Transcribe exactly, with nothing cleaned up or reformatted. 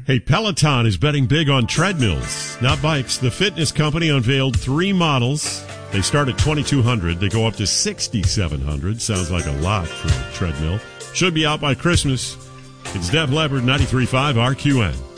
Hey, Peloton is betting big on treadmills, not bikes. The fitness company unveiled three models. They start at twenty-two hundred dollars. They go up to sixty-seven hundred dollars. Sounds like a lot for a treadmill. Should be out by Christmas. It's Def Leppard, ninety-three point five R Q N.